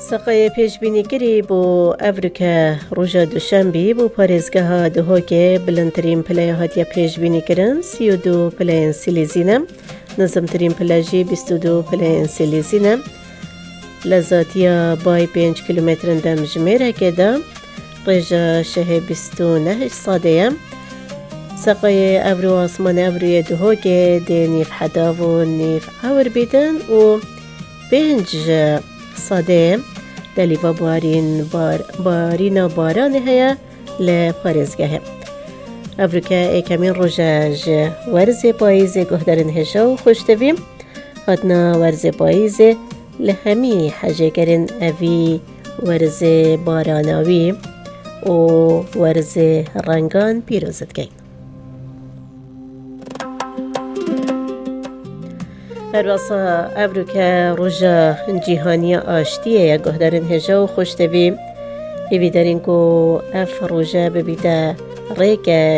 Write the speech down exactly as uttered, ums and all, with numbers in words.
سقای پیشبینی کری بو افریقا روژا دوشنبی بو پارێزگەها دهۆکێ بلندترین پلەیە هاتیە پیشبینی کردن سی و دو پلەیەن سیلیزینە نزمترین پلەژی بیست و دو پلەیەن سیلیزینە لە زاتیە بای پێنج کیلومترن دەمژمێرەکێدا ڕێژە شەهێ بیست و نەهشت سادەیە سقای ئەڤرۆ ئاسمانە ئەڤرویە دهۆکێ دێ نیف حەداو و نیف ئەور بیدن و پێنج سادەیە دەلیڤە بارین بار بارینە بارانê heye li parêzgehê. Evrika êkemîn roja ji werzê payîzê guhdarên hêja û xweştevî hatina werzê payîzê li hemî hejêkerên evî werzê baranawî û werzê rengan pîroz dike. Herwasa Evrika roja cîhaniya aştiyê ye guhdarên hêja û xweştevî hêvî derin ku ev roja bibîte rêke